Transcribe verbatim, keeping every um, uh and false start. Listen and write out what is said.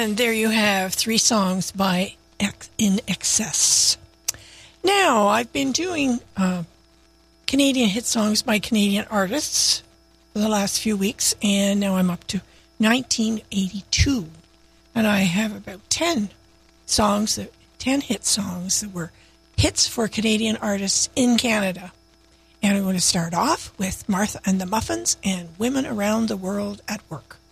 And there you have three songs by X In Excess. Now, I've been doing uh, Canadian hit songs by Canadian artists for the last few weeks, and now I'm up to nineteen eighty-two. And I have about ten songs, that, ten hit songs that were hits for Canadian artists in Canada. And I'm going to start off with Martha and the Muffins and Women Around the World at Work.